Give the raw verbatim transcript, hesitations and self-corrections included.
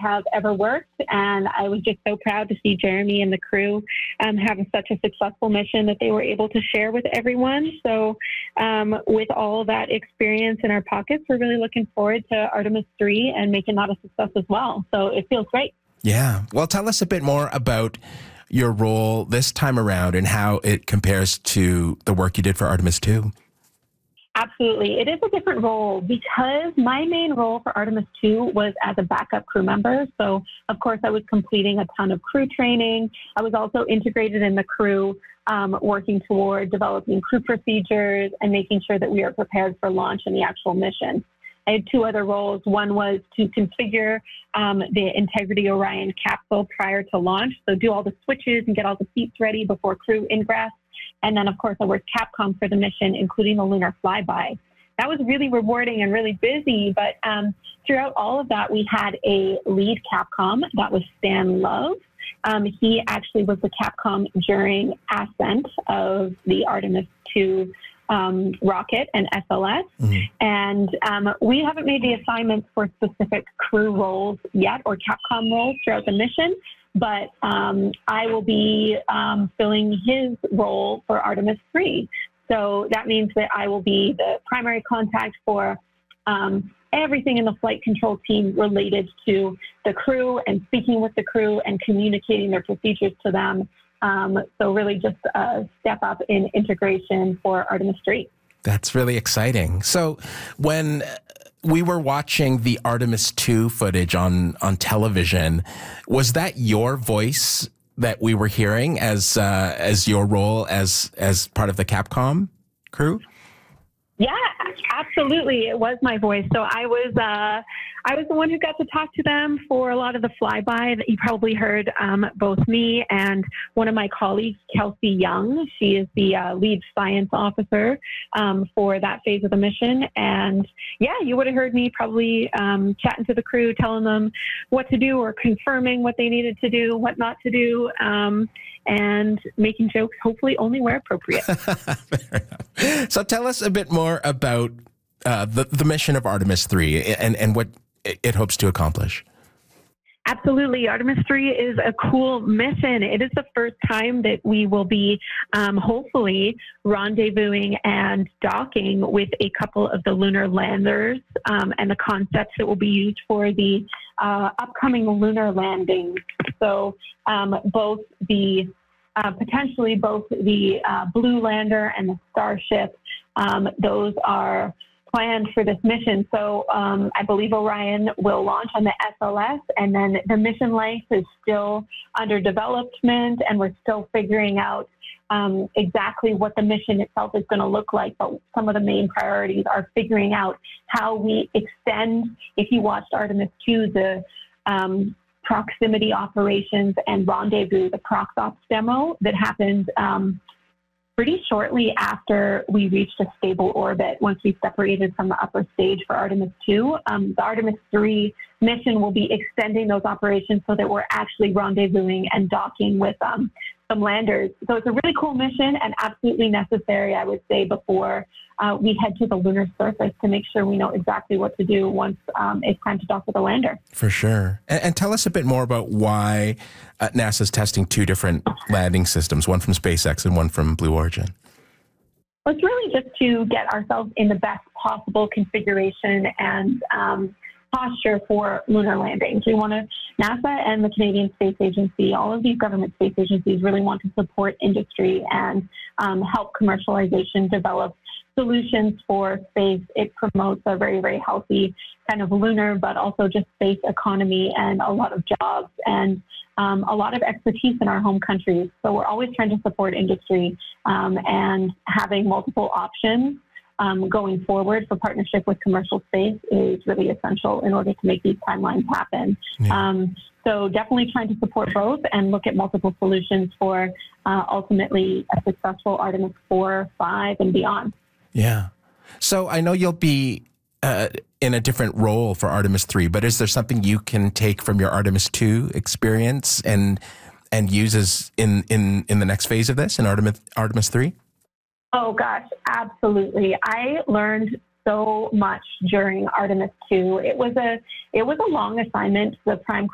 have ever worked. And I was just so proud to see Jeremy and the crew um, have such a successful mission that they were able to share with everyone. So um, with all that experience in our pockets, we're really looking forward to Artemis three and making that a success as well. So it feels great. Yeah. Well, tell us a bit more about your role this time around and how it compares to the work you did for Artemis two. Absolutely. It is a different role because my main role for Artemis two was as a backup crew member. So, of course, I was completing a ton of crew training. I was also integrated in the crew, um, working toward developing crew procedures and making sure that we are prepared for launch and the actual mission. I had two other roles. One was to configure um, the Integrity Orion capsule prior to launch. So do all the switches and get all the seats ready before crew ingress. And then, of course, I worked Capcom for the mission, including the lunar flyby. That was really rewarding and really busy. But um, throughout all of that, we had a lead Capcom. That was Stan Love. Um, he actually was the Capcom during ascent of the Artemis two um, rocket and S L S. Mm-hmm. And um, we haven't made the assignments for specific crew roles yet or Capcom roles throughout the mission. But um, I will be um, filling his role for Artemis three. So that means that I will be the primary contact for um, everything in the flight control team related to the crew and speaking with the crew and communicating their procedures to them. Um, so really just a step up in integration for Artemis three. That's really exciting. So when we were watching the Artemis two footage on, on television, was that your voice that we were hearing as uh, as your role as as part of the Capcom crew? Yeah, absolutely. It was my voice. So I was uh, I was the one who got to talk to them for a lot of the flyby that you probably heard. Um, both me and one of my colleagues, Kelsey Young. She is the uh, lead science officer um, for that phase of the mission. And yeah, you would have heard me probably um, chatting to the crew, telling them what to do or confirming what they needed to do, what not to do, um, and making jokes, hopefully only where appropriate. Fair enough. So tell us a bit more about uh, the, the mission of Artemis three and, and what it hopes to accomplish. Absolutely. Artemis three is a cool mission. It is the first time that we will be um, hopefully rendezvousing and docking with a couple of the lunar landers um, and the concepts that will be used for the uh, upcoming lunar landing. So um, both the uh, potentially both the uh, Blue Lander and the Starship, um, those are planned for this mission. So um, I believe Orion will launch on the S L S, and then the mission length is still under development, and we're still figuring out um, exactly what the mission itself is going to look like. But some of the main priorities are figuring out how we extend, if you watched Artemis two, the um, proximity operations and rendezvous, the ProxOps demo that happened um, pretty shortly after we reached a stable orbit, once we separated from the upper stage for Artemis two. Um, the Artemis three mission will be extending those operations so that we're actually rendezvousing and docking with um, some landers. So it's a really cool mission and absolutely necessary, I would say, before uh, we head to the lunar surface to make sure we know exactly what to do once um, it's time to dock with the lander. For sure. And, and tell us a bit more about why uh, NASA's testing two different landing systems, one from SpaceX and one from Blue Origin. Well, it's really just to get ourselves in the best possible configuration and um, posture for lunar landings. We want to, NASA and the Canadian Space Agency, all of these government space agencies really want to support industry and um, help commercialization develop solutions for space. It promotes a very, very healthy kind of lunar, but also just space economy and a lot of jobs and um, a lot of expertise in our home countries. So we're always trying to support industry um, and having multiple options um, going forward for partnership with commercial space is really essential in order to make these timelines happen. Yeah. Um, so definitely trying to support both and look at multiple solutions for uh, ultimately a successful Artemis four, five, and beyond. Yeah. So I know you'll be uh, in a different role for Artemis three, but is there something you can take from your Artemis two experience and and use as in, in, in the next phase of this, in Artemis Artemis three? Oh, gosh, absolutely. I learned so much during Artemis two. It was a it was a long assignment. The prime